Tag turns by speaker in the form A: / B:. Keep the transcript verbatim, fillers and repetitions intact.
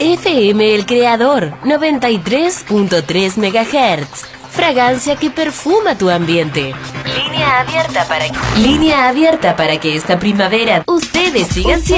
A: F M El Creador, noventa y tres punto tres megahertz. Fragancia que perfuma tu ambiente. Línea abierta para que, línea abierta para que esta primavera ustedes sigan siendo